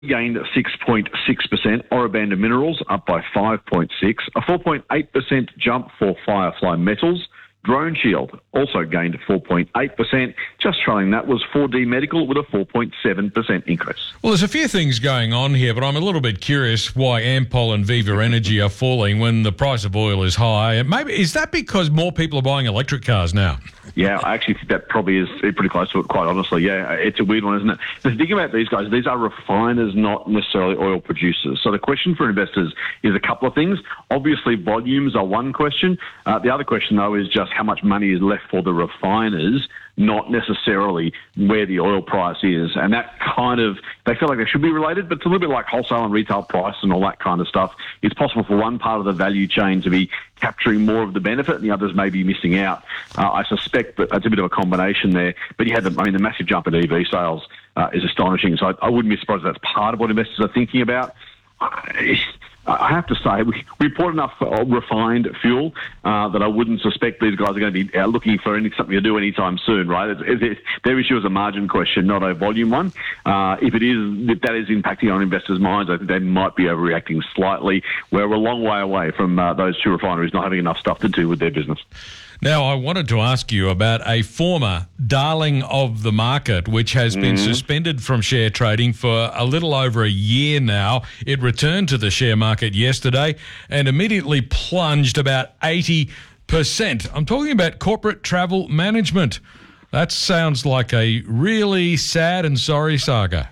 gained 6.6%. Orabanda Minerals up by 5.6%. A 4.8% jump for Firefly Metals. Drone Shield also gained 4.8%. Just trailing that was 4D Medical with a 4.7% increase. Well, there's a few things going on here, but I'm a little bit curious why Ampol and Viva Energy are falling when the price of oil is high. Maybe is that because more people are buying electric cars now? Yeah, I actually think that probably is pretty close to it, quite honestly. Yeah, it's a weird one, isn't it? The thing about these guys, these are refiners, not necessarily oil producers. So the question for investors is a couple of things. Obviously, volumes are one question. The other question, though, is just how much money is left for the refiners, not necessarily where the oil price is. And that kind of, they feel like they should be related, but it's a little bit like wholesale and retail price and all that kind of stuff. It's possible for one part of the value chain to be capturing more of the benefit and the others may be missing out. I suspect that it's a bit of a combination there. But you had the massive jump in EV sales is astonishing. So I wouldn't be surprised if that's part of what investors are thinking about. I have to say, we report enough refined fuel that I wouldn't suspect these guys are going to be looking for something to do anytime soon, right? Their issue is a margin question, not a volume one. If that is impacting on investors' minds, I think they might be overreacting slightly. We're a long way away from those two refineries not having enough stuff to do with their business. Now, I wanted to ask you about a former darling of the market, which has been suspended from share trading for a little over a year now. It returned to the share market yesterday and immediately plunged about 80%. I'm talking about Corporate Travel Management. That sounds like a really sad and sorry saga.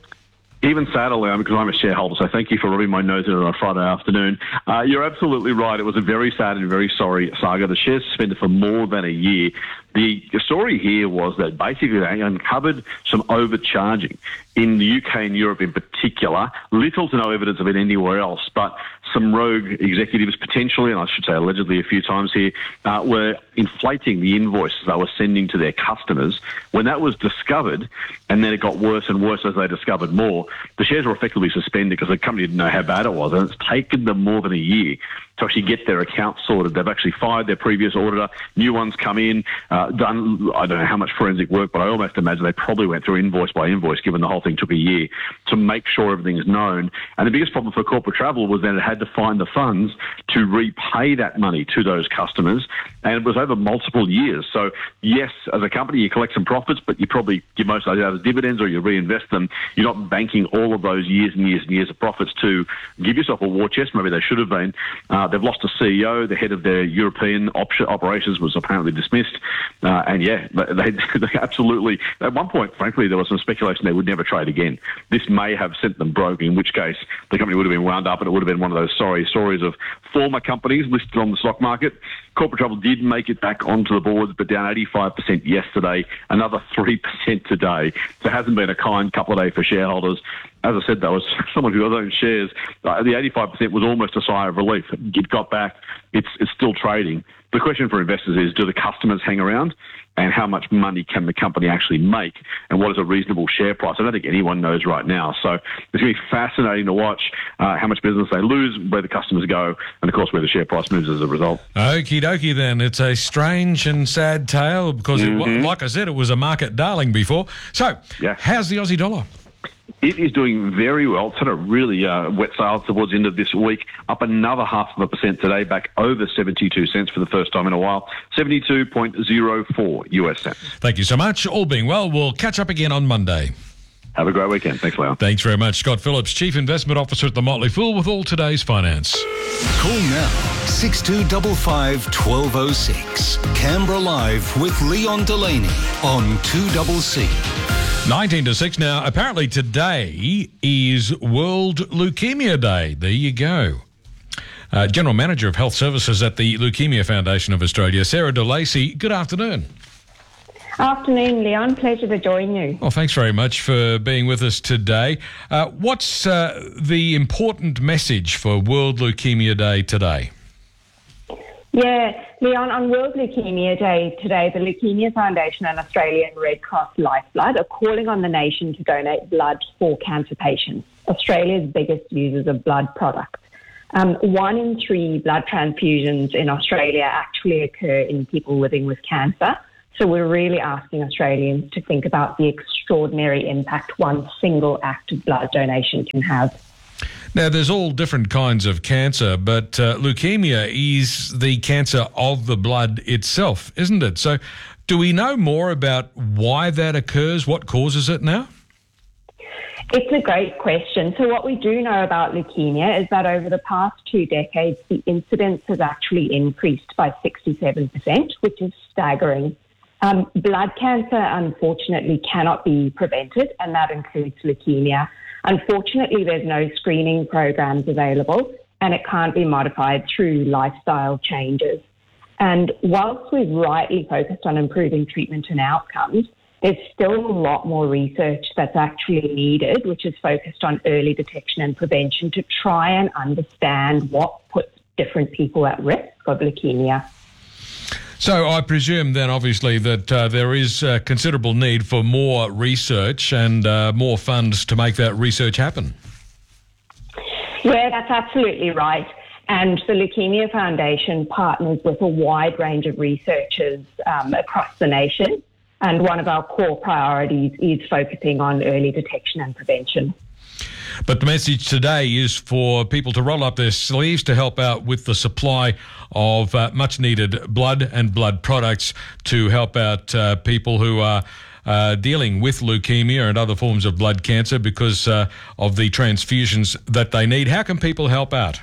Even sadder, Leon, because I'm a shareholder, so thank you for rubbing my nose in on a Friday afternoon. You're absolutely right. It was a very sad and very sorry saga. The shares suspended for more than a year. The story here was that basically they uncovered some overcharging in the UK and Europe in particular. Little to no evidence of it anywhere else, but some rogue executives potentially, and I should say allegedly a few times here, were inflating the invoices they were sending to their customers. When that was discovered, and then it got worse and worse as they discovered more, the shares were effectively suspended because the company didn't know how bad it was, and it's taken them more than a year to actually get their accounts sorted. They've actually fired their previous auditor, new ones come in, done, I don't know how much forensic work, but I almost imagine they probably went through invoice by invoice, given the whole thing took a year, to make sure everything's known. And the biggest problem for Corporate Travel was that it had to find the funds to repay that money to those customers, and it was over multiple years. So yes, as a company, you collect some profits, but you probably give most of those out as dividends or you reinvest them. You're not banking all of those years and years and years of profits to give yourself a war chest. Maybe they should have been. They've lost a CEO. The head of their European operations was apparently dismissed. And yeah, they absolutely, at one point, frankly, there was some speculation they would never trade again. This may have sent them broke, in which case the company would have been wound up and it would have been one of those sorry stories of former companies listed on the stock market. Corporate Travel did make it back onto the boards, but down 85% yesterday, another 3% today. So it hasn't been a kind couple of days for shareholders. As I said, though, as someone who owns shares, the 85% was almost a sigh of relief. It got back. It's still trading. The question for investors is, do the customers hang around? And how much money can the company actually make? And what is a reasonable share price? I don't think anyone knows right now. So it's going to be fascinating to watch how much business they lose, where the customers go, and, of course, where the share price moves as a result. Okie dokie, then. It's a strange and sad tale because, like I said, it was a market darling before. So how's the Aussie dollar? It is doing very well. It's had a really wet sale towards the end of this week, up another 0.5% today, back over 72 cents for the first time in a while, 72.04 US cents. Thank you so much. All being well, we'll catch up again on Monday. Have a great weekend. Thanks, Leon. Thanks very much. Scott Phillips, Chief Investment Officer at The Motley Fool, with all today's finance. Call now, 6255 1206. Canberra Live with Leon Delaney on 2CC. 19 to 6 now. Apparently today is World Leukemia Day. There you go. General Manager of Health Services at the Leukemia Foundation of Australia, Sarah De Lacy. Good afternoon. Afternoon, Leon. Pleasure to join you. Well, thanks very much for being with us today. What's the important message for World Leukemia Day today? Yeah, Leon, on World Leukemia Day today, the Leukemia Foundation and Australian Red Cross Lifeblood are calling on the nation to donate blood for cancer patients, Australia's biggest users of blood products. 1 in 3 blood transfusions in Australia actually occur in people living with cancer. So we're really asking Australians to think about the extraordinary impact one single act of blood donation can have. Now, there's all different kinds of cancer, but leukemia is the cancer of the blood itself, isn't it? So do we know more about why that occurs, what causes it now? It's a great question. So what we do know about leukemia is that over the past 2 decades, the incidence has actually increased by 67%, which is staggering. Blood cancer, unfortunately, cannot be prevented, and that includes leukemia. Unfortunately, there's no screening programs available, and it can't be modified through lifestyle changes. And whilst we've rightly focused on improving treatment and outcomes, there's still a lot more research that's actually needed, which is focused on early detection and prevention to try and understand what puts different people at risk of leukemia. So I presume then, obviously, that there is considerable need for more research and more funds to make that research happen. Yeah, that's absolutely right. And the Leukemia Foundation partners with a wide range of researchers across the nation. And one of our core priorities is focusing on early detection and prevention. But the message today is for people to roll up their sleeves to help out with the supply of much-needed blood and blood products to help out people who are dealing with leukemia and other forms of blood cancer because of the transfusions that they need. How can people help out?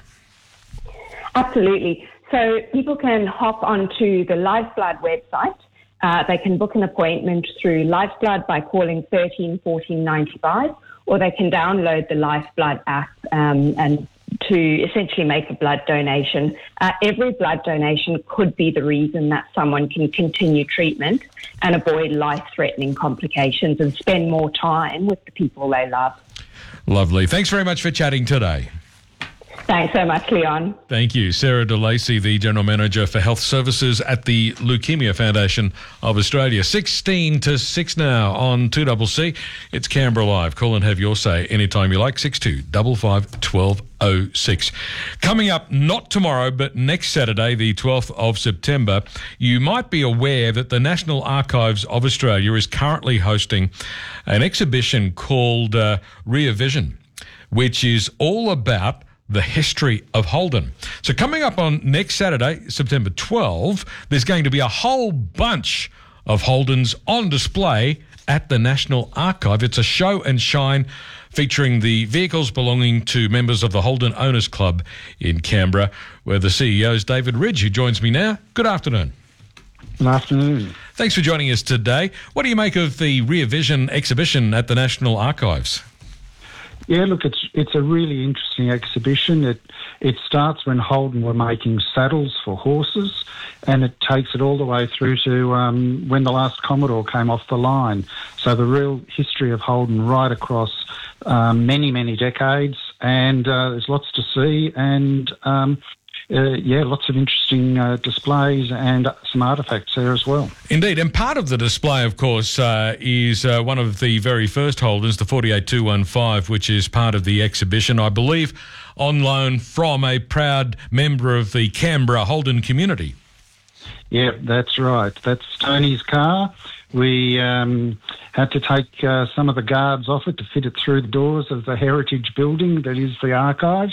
Absolutely. So people can hop onto the Lifeblood website. They can book an appointment through Lifeblood by calling 13 14 95, or they can download the Lifeblood app and to essentially make a blood donation. Every blood donation could be the reason that someone can continue treatment and avoid life-threatening complications and spend more time with the people they love. Lovely. Thanks very much for chatting today. Thanks so much, Leon. Thank you. Sarah De Lacy, the General Manager for Health Services at the Leukemia Foundation of Australia. 16 to 6 now on 2CC. It's Canberra Live. Call and have your say anytime you like. 6255 1206. Coming up, not tomorrow, but next Saturday, the 12th of September, you might be aware that the National Archives of Australia is currently hosting an exhibition called Rear Vision, which is all about the history of Holden. So coming up on next Saturday, September 12, there's going to be a whole bunch of Holdens on display at the National Archive. It's a show and shine featuring the vehicles belonging to members of the Holden Owners Club in Canberra, where the CEO is David Ridge, who joins me now. Good afternoon. Good afternoon. Thanks for joining us today. What do you make of the Rear Vision exhibition at the National Archives? Yeah, look, it's a really interesting exhibition. It starts when Holden were making saddles for horses, and it takes it all the way through to when the last Commodore came off the line. So the real history of Holden right across many, many decades, and there's lots to see, and lots of interesting displays and some artefacts there as well. Indeed, and part of the display, of course, is one of the very first Holdens, the 48215, which is part of the exhibition, I believe, on loan from a proud member of the Canberra Holden community. Yeah, that's right. That's Tony's car. We had to take some of the guards off it to fit it through the doors of the heritage building that is the archives.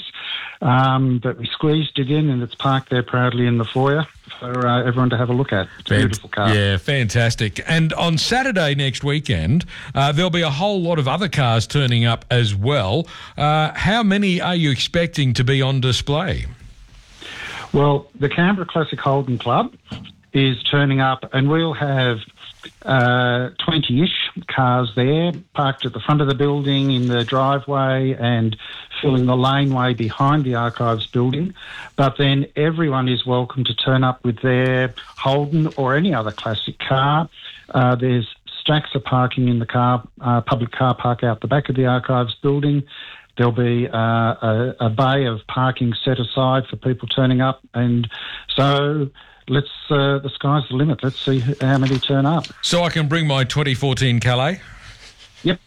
But we squeezed it in, and it's parked there proudly in the foyer for everyone to have a look at. It's a beautiful car. Yeah, fantastic. And on Saturday next weekend, there'll be a whole lot of other cars turning up as well. How many are you expecting to be on display? Well, the Canberra Classic Holden Club is turning up, and we'll have 20-ish cars there parked at the front of the building in the driveway and filling the laneway behind the archives building. But then everyone is welcome to turn up with their Holden or any other classic car. There's stacks of parking in the public car park out the back of the archives building. There'll be a bay of parking set aside for people turning up, and so the sky's the limit. Let's see how many turn up. So I can bring my 2014 Calais? Yep.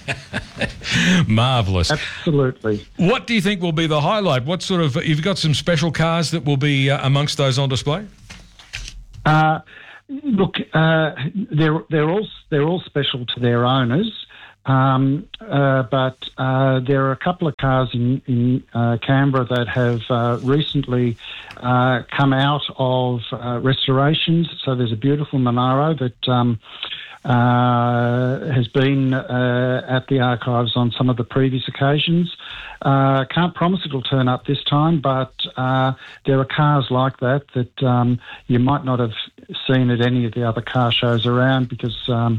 Marvellous. Absolutely. What do you think will be the highlight? What sort of, you've got some special cars that will be amongst those on display? Look, they're all special to their owners, but there are a couple of cars in Canberra that have recently come out of restorations. So there's a beautiful Monaro that has been at the archives on some of the previous occasions. Can't promise it'll turn up this time, but there are cars like that you might not have seen at any of the other car shows around because some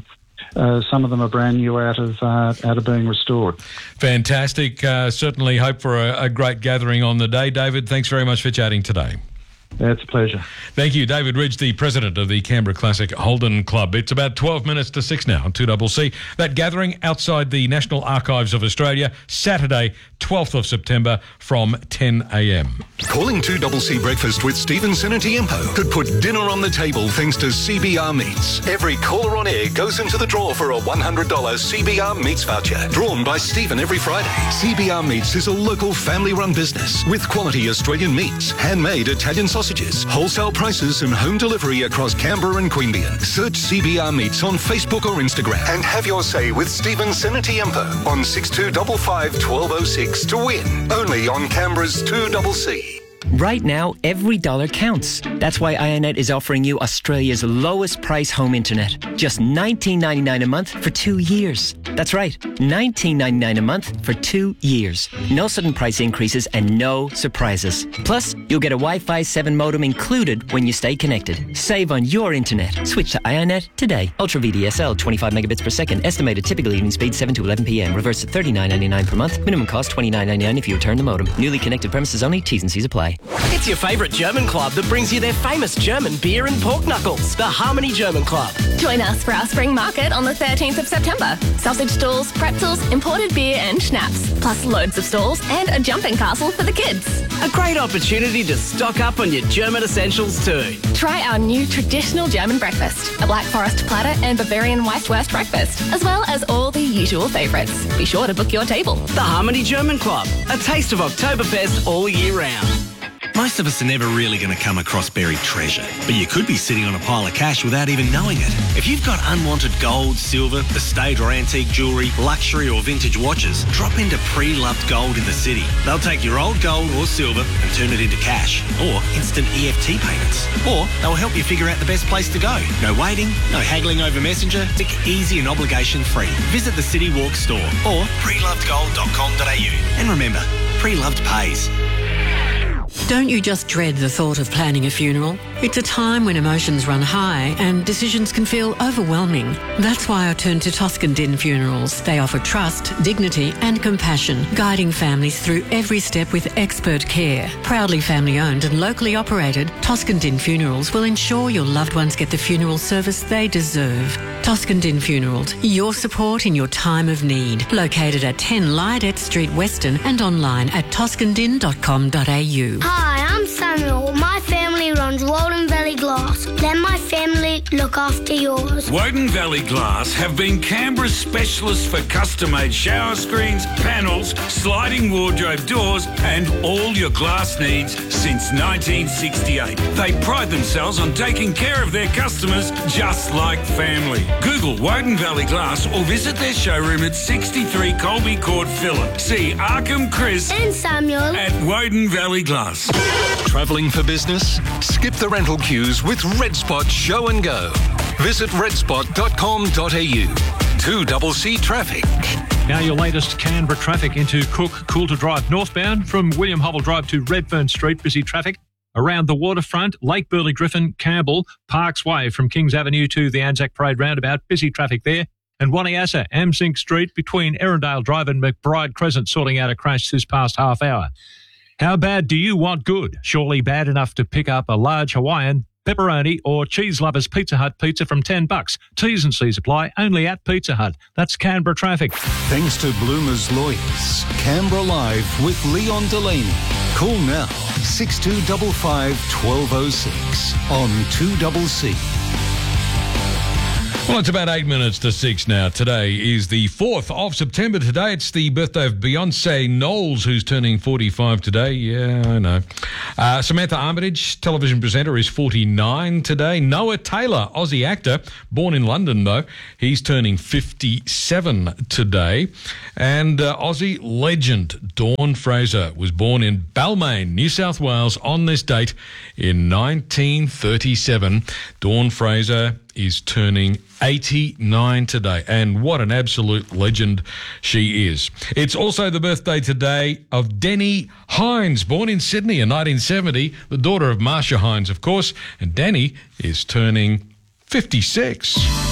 of them are brand new out of being restored. Fantastic. Certainly hope for a great gathering on the day. David, thanks very much for chatting today. It's a pleasure. Thank you, David Ridge, the president of the Canberra Classic Holden Club. It's about 12 minutes to 6 now on 2CC. That gathering outside the National Archives of Australia, Saturday, 12th of September from 10 a.m. Calling 2CC Breakfast with Stephen Sinatiempo could put dinner on the table thanks to CBR Meats. Every caller on air goes into the draw for a $100 CBR Meats voucher, drawn by Stephen every Friday. CBR Meats is a local family-run business with quality Australian meats, handmade Italian sausages, wholesale prices and home delivery across Canberra and Queanbeyan. Search CBR Meats on Facebook or Instagram and have your say with Stephen Sinatiempo on 6255 1206 to win. Only on Canberra's 2CC. Right now, every dollar counts. That's why Ionet is offering you Australia's lowest price home internet. Just $19.99 a month for 2 years. That's right, $19.99 a month for 2 years. No sudden price increases and no surprises. Plus, you'll get a Wi-Fi 7 modem included when you stay connected. Save on your internet. Switch to Ionet today. Ultra VDSL, 25 megabits per second. Estimated typical evening speed 7 to 11 p.m. Reverse at $39.99 per month. Minimum cost $29.99 if you return the modem. Newly connected premises only. T's and C's apply. It's your favourite German club that brings you their famous German beer and pork knuckles, the Harmony German Club. Join us for our spring market on the 13th of September. Sausage stalls, pretzels, imported beer and schnapps, plus loads of stalls and a jumping castle for the kids. A great opportunity to stock up on your German essentials too. Try our new traditional German breakfast, a Black Forest platter and Bavarian Weisswurst breakfast, as well as all the usual favourites. Be sure to book your table. The Harmony German Club, a taste of Oktoberfest all year round. Most of us are never really going to come across buried treasure, but you could be sitting on a pile of cash without even knowing it. If you've got unwanted gold, silver, estate or antique jewellery, luxury or vintage watches, drop into Pre-Loved Gold in the city. They'll take your old gold or silver and turn it into cash or instant EFT payments. Or they'll help you figure out the best place to go. No waiting, no haggling over Messenger. Quick, easy and obligation-free. Visit the City Walk store or prelovedgold.com.au. And remember, Pre-Loved pays. Don't you just dread the thought of planning a funeral? It's a time when emotions run high and decisions can feel overwhelming. That's why I turn to Toscan Din Funerals. They offer trust, dignity and compassion, guiding families through every step with expert care. Proudly family-owned and locally operated, Toscan Din Funerals will ensure your loved ones get the funeral service they deserve. Toscan Din Funerals, your support in your time of need. Located at 10 Lydette Street, Weston and online at toscandin.com.au. Hi, I'm Samuel. My family runs Walden Valley Glass. Let my family look after yours. Woden Valley Glass have been Canberra's specialists for custom-made shower screens, panels, sliding wardrobe doors and all your glass needs since 1968. They pride themselves on taking care of their customers just like family. Google Woden Valley Glass or visit their showroom at 63 Colby Court, Phillip. See Arkham, Chris and Samuel at Woden Valley Glass. Travelling for business? Skip the rental queues with Red Spot Show and Go. Visit redspot.com.au. 2CC Traffic. Now your latest Canberra traffic into Cook, Coulter Drive northbound from William Hubble Drive to Redfern Street, busy traffic. Around the waterfront, Lake Burley Griffin, Campbell, Parks Way from Kings Avenue to the Anzac Parade roundabout, busy traffic there. And Waniassa, Amsink Street between Erindale Drive and McBride Crescent sorting out a crash this past half hour. How bad do you want good? Surely bad enough to pick up a large Hawaiian, pepperoni or Cheese Lovers Pizza Hut pizza from $10. T's and C's apply only at Pizza Hut. That's Canberra traffic. Thanks to Bloomer's Lawyers. Canberra Live with Leon Delaney. Call now 6255 1206 on 2CC. Well, it's about 8 minutes to 6 now. Today is the 4th of September. Today it's the birthday of Beyonce Knowles, who's turning 45 today. Yeah, I know. Samantha Armitage, television presenter, is 49 today. Noah Taylor, Aussie actor, born in London though, he's turning 57 today. And Aussie legend Dawn Fraser was born in Balmain, New South Wales on this date in 1937. Dawn Fraser is turning 89 today, and what an absolute legend she is. It's also the birthday today of Denny Hines, born in Sydney in 1970, the daughter of Marsha Hines, of course, and Denny is turning 56.